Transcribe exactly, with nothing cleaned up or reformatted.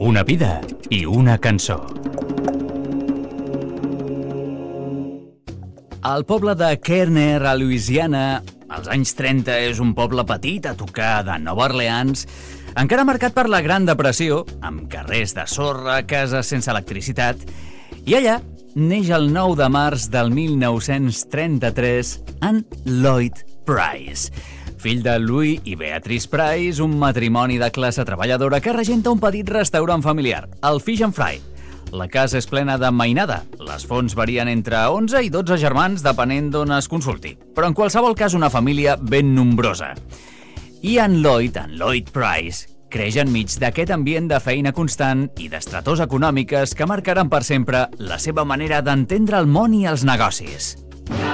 Una vida i una cançó. El poble de Kerner, a Louisiana, als anys trenta, és un poble petit a tocar de Nova Orleans, encara marcat per la Gran Depressió, amb carrers de sorra, cases sense electricitat, i allà neix el nou de març del mil nou-cents trenta-tres en Lloyd Price, fill de Louis i Beatrice Price, un matrimoni de classe treballadora que regenta un petit restaurant familiar, el Fish and Fry. La casa és plena de mainada. Les fonts varien entre onze i dotze germans, depenent d'on es consulti, però en qualsevol cas una família ben nombrosa. I en Lloyd, en Lloyd Price, creix enmig d'aquest ambient de feina constant i d'estretors econòmiques que marcaran per sempre la seva manera d'entendre el món i els negocis.